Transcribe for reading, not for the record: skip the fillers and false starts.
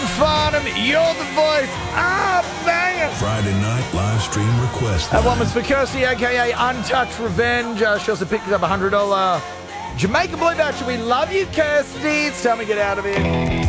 Farnham, you're the voice. Ah, bang it. Friday night live stream request. That one was for Kirsty, a.k.a. Untouched Revenge. She also picked up a $100 Jamaican Blue voucher. We love you, Kirsty. It's time to get out of here.